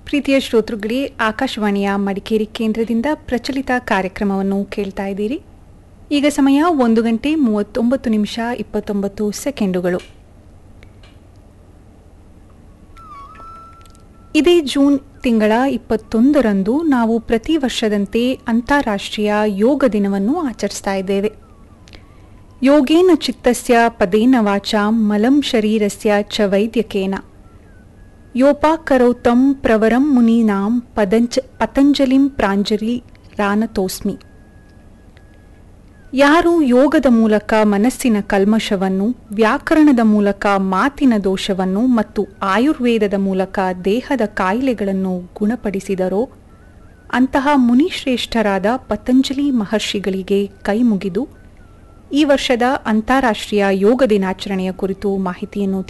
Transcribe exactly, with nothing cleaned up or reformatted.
ಪ್ರೀತಿಯ ಶ್ರೋತೃಗಳೇ, ಆಕಾಶವಾಣಿಯ ಮಡಿಕೇರಿ ಕೇಂದ್ರದಿಂದ ಪ್ರಚಲಿತ ಕಾರ್ಯಕ್ರಮವನ್ನು ಕೇಳ್ತಾ ಇದ್ದೀರಿ. ಈಗ ಸಮಯ ಒಂದು ಗಂಟೆ ಮೂವತ್ತೊಂಬತ್ತು ನಿಮಿಷ ಇಪ್ಪತ್ತೊಂಬತ್ತು ಸೆಕೆಂಡುಗಳು. ಇದೇ ಜೂನ್ ತಿಂಗಳ ಇಪ್ಪತ್ತೊಂದರಂದು ನಾವು ಪ್ರತಿ ವರ್ಷದಂತೆ ಅಂತಾರಾಷ್ಟ್ರೀಯ ಯೋಗ ದಿನವನ್ನು ಆಚರಿಸ್ತಾ ಇದ್ದೇವೆ. ಯೋಗೇನ ಚಿತ್ತಸ್ಯ ಪದೇನ ವಾಚಾಂ ಮಲಂ ಶರೀರಸ್ಯ ಚ ವೈದ್ಯಕೇನ ಯೋಪಾಕರೌತಂ ಪ್ರವರಂ ಮುನೀನಾಂ ಪದಂಚ ಪತಂಜಲಿಂ ಪ್ರಾಂಜಲಿ ರಾನತೋಸ್ಮಿ. ಯಾರು ಯೋಗದ ಮೂಲಕ ಮನಸ್ಸಿನ ಕಲ್ಮಶವನ್ನು, ವ್ಯಾಕರಣದ ಮೂಲಕ ಮಾತಿನ ದೋಷವನ್ನು ಮತ್ತು ಆಯುರ್ವೇದದ ಮೂಲಕ ದೇಹದ ಕಾಯಿಲೆಗಳನ್ನು ಗುಣಪಡಿಸಿದರೋ ಅಂತಹ ಮುನಿಶ್ರೇಷ್ಠರಾದ ಪತಂಜಲಿ ಮಹರ್ಷಿಗಳಿಗೆ ಕೈಮುಗಿದು ಈ ವರ್ಷದ ಅಂತಾರಾಷ್ಟ್ರೀಯ ಯೋಗ ದಿನಾಚರಣೆಯ ಕುರಿತು ಮಾಹಿತಿಯನ್ನು